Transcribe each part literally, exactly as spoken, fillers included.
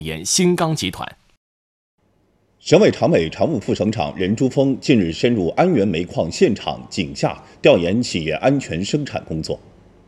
研新钢集团。 省委常委、常务副省长任珠峰近日深入安源煤矿现场井下调研企业安全生产工作。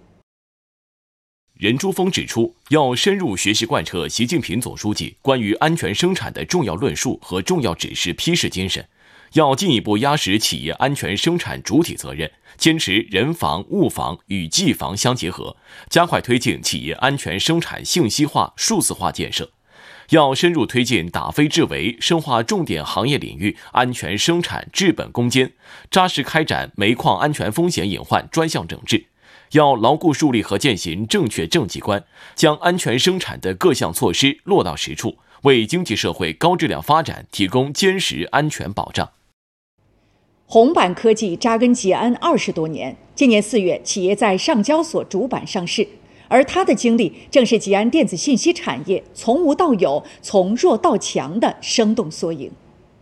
任珠峰指出，要深入学习贯彻习近平总书记关于安全生产的重要论述和重要指示批示精神，要进一步压实企业安全生产主体责任，坚持人防、物防与技防相结合，加快推进企业安全生产信息化、数字化建设。要深入推进打非治围，深化重点行业领域安全生产治本攻坚，扎实开展煤矿安全风险隐患专项整治。要牢固树立和践行正确政绩观，将安全生产的各项措施落到实处，为经济社会高质量发展提供坚实安全保障。 红板科技扎根吉安二十多年，今年四月，企业在上交所主板上市。而他的经历正是吉安电子信息产业从无到有、从弱到强的生动缩影。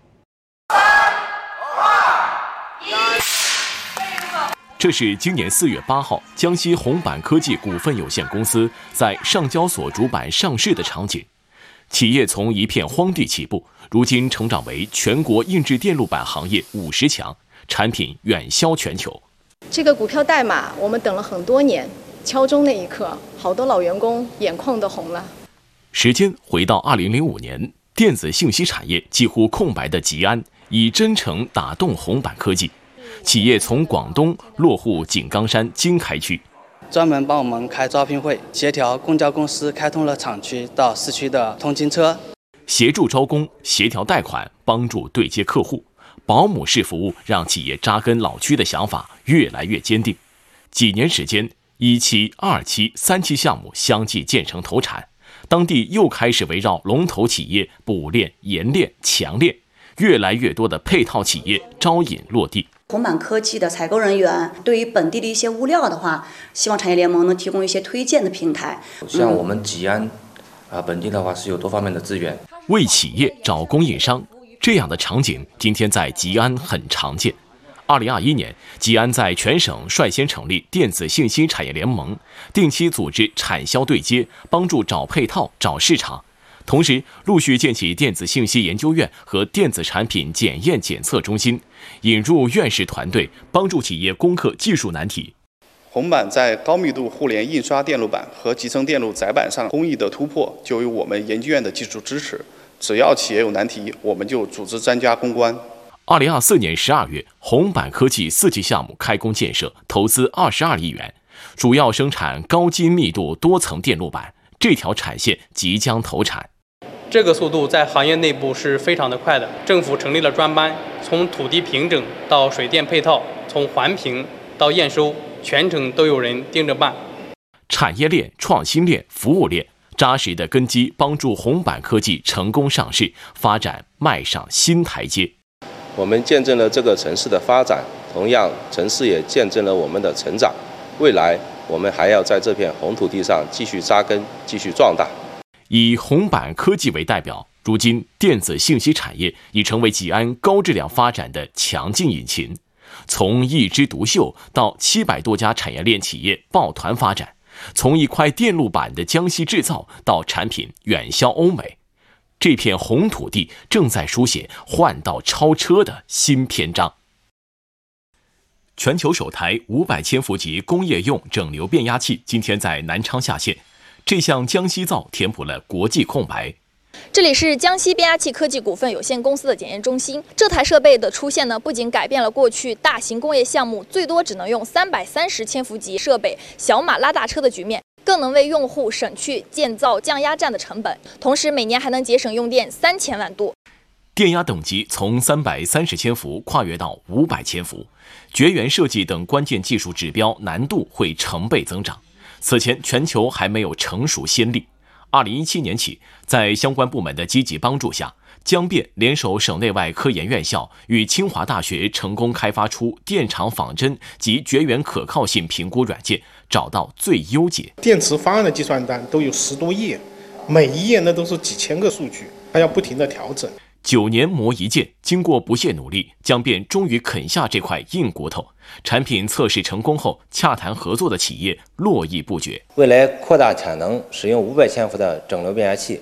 这是今年四月八号，江西红板科技股份有限公司在上交所主板上市的场景。企业从一片荒地起步，如今成长为全国硬质电路板行业五十强，产品远销全球。 这个股票代码我们等了很多年。敲钟那一刻，好多老员工眼眶都红了。 时间回到二零零五年，电子信息产业几乎空白的吉安，以真诚打动红板科技。企业从广东落户井冈山经开区， 专门帮我们开招聘会，协调公交公司开通了厂区到市区的通勤车， 协助招工，协调贷款，帮助对接客户。保姆式服务让企业扎根老区的想法越来越坚定。几年时间，一期、二期、三期项目相继建成投产，当地又开始围绕龙头企业补链、研链、强链，越来越多的配套企业招引落地。 红板科技的采购人员对于本地的一些物料的话，希望产业联盟能提供一些推荐的平台。 像我们吉安啊，本地的话是有多方面的资源， 为企业找供应商，这样的场景今天在吉安很常见。二零二一年，吉安在全省率先成立电子信息产业联盟，定期组织产销对接，帮助找配套、找市场。同时，陆续建起电子信息研究院和电子产品检验检测中心，引入院士团队，帮助企业攻克技术难题。 红板在高密度互联印刷电路板和集成电路载板上工艺的突破，就有我们研究院的技术支持。只要企业有难题，我们就组织专家攻关。 二零二四年十二月，红板科技四期项目开工建设，投资二十二亿元，主要生产高精密度多层电路板。这条产线即将投产。 这个速度在行业内部是非常的快的。政府成立了专班，从土地平整到水电配套，从环评到验收，全程都有人盯着办。 产业链、创新链、服务链扎实的根基，帮助红板科技成功上市，发展迈上新台阶。 我们见证了这个城市的发展，同样，城市也见证了我们的成长。未来，我们还要在这片红土地上继续扎根，继续壮大。 以红板科技为代表，如今电子信息产业已成为吉安高质量发展的强劲引擎。从一枝独秀到七百多家产业链企业抱团发展，从一块电路板的江西制造到产品远销欧美。这片红土地正在书写换道超车的新篇章。全球首台五百千伏级工业用整流变压器今天在南昌下线，这项江西造填补了国际空白。 这里是江西变压器科技股份有限公司的检验中心。这台设备的出现呢，不仅改变了过去大型工业项目最多只能用三百三十千伏级设备小马拉大车的局面，更能为用户省去建造降压站的成本，同时每年还能节省用电三千万度。 电压等级从三百三十千伏跨越到五百千伏，绝缘设计等关键技术指标难度会成倍增长。此前全球还没有成熟先例。二零一七年起，在相关部门的积极帮助下，江变联手省内外科研院校与清华大学成功开发出电场仿真及绝缘可靠性评估软件，找到最优解。 电池方案的计算单都有十多页，每一页呢都是几千个数据，还要不停的调整。 九年磨一剑，经过不懈努力，江变终于啃下这块硬骨头。产品测试成功后，洽谈合作的企业络绎不绝。 未来扩大产能，使用五百千伏的整流变压器，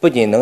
不仅能